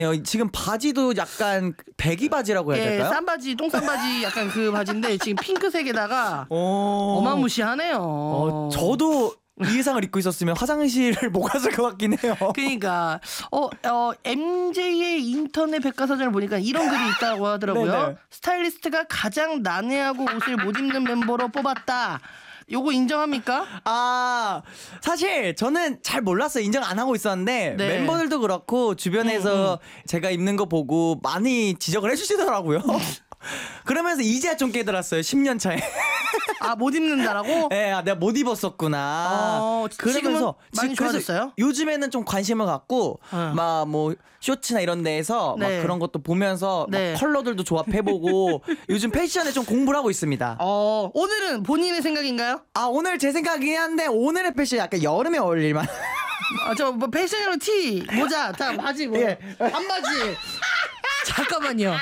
지금 바지도 약간 배기 바지라고 해야 될까요? 쌈바지, 똥쌈바지 약간 그 바지인데 지금 핑크색에다가 어마무시하네요. 저도 이 의상을 입고 있었으면 화장실을 못 갔을 것 같긴 해요. 그러니까 MJ의 인터넷 백과사전을 보니까 이런 글이 있다고 하더라고요. 네네. 스타일리스트가 가장 난해하고 옷을 못 입는 멤버로 뽑았다. 요거 인정합니까? 사실 저는 잘 몰랐어요. 인정 안 하고 있었는데 네. 멤버들도 그렇고 주변에서 제가 입는 거 보고 많이 지적을 해주시더라고요. 그러면서 이제야 좀 깨달았어요. 10년 차에. 못 입는다라고? 네, 내가 못 입었었구나. 지금은 많이 좋아졌어요? 요즘에는 좀 관심을 갖고 막 뭐 쇼츠나 이런 데에서 막 그런 것도 보면서 막 컬러들도 조합해보고 요즘 패션에 좀 공부를 하고 있습니다. 오늘은 본인의 생각인가요? 오늘 제 생각이긴 한데 오늘의 패션 약간 여름에 어울릴만. 저 뭐 패션으로 티, 모자, 다 바지, 반바지. 잠깐만요.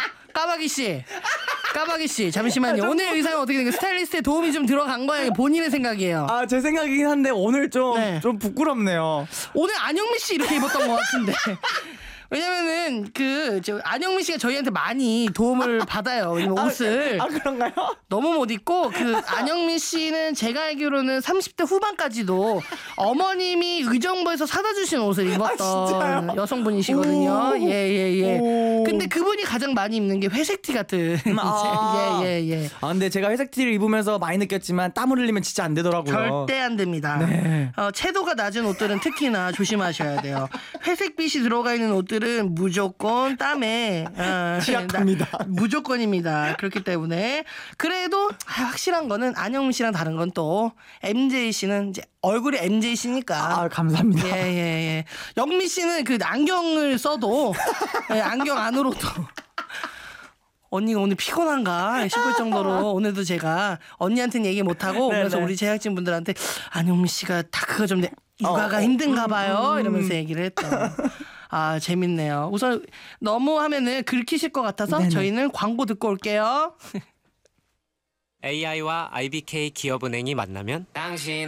까마귀 씨, 잠시만요. 오늘 의상은 어떻게 된 거예요? 스타일리스트의 도움이 좀 들어간 거예요? 본인의 생각이에요? 제 생각이긴 한데 오늘 좀 부끄럽네요. 오늘 안영미 씨 이렇게 입었던 것 같은데. 왜냐면은 안영미 씨가 저희한테 많이 도움을 받아요. 왜냐면 옷을 그런가요? 너무 못 입고 안영미 씨는 제가 알기로는 30대 후반까지도 어머님이 의정부에서 사다 주신 옷을 입었던 여성분이시거든요. 예. 근데 그분이 가장 많이 입는 게 회색 티 같은. 예. 근데 제가 회색 티를 입으면서 많이 느꼈지만 땀을 흘리면 진짜 안 되더라고요. 절대 안 됩니다. 네. 채도가 낮은 옷들은 특히나 조심하셔야 돼요. 회색빛이 들어가 있는 옷들은 무조건 땀에 취약합니다. 무조건입니다. 그렇기 때문에 그래도 확실한 거는 안영미 씨랑 다른 건 또 MJ 씨는 이제 얼굴이 MJ 씨니까. 감사합니다. 예. 영미 씨는 안경을 써도 안경 안으로도 언니가 오늘 피곤한가 싶을 정도로 오늘도 제가 언니한테는 얘기 못하고 그래서 우리 제작진분들한테 안영미 씨가 다 그거 좀 육아가 힘든가 봐요 이러면서 얘기를 했던. 재밌네요. 우선 너무 하면은 긁히실 것 같아서 저희는 광고 듣고 올게요. AI와 IBK 기업은행이 만나면 당신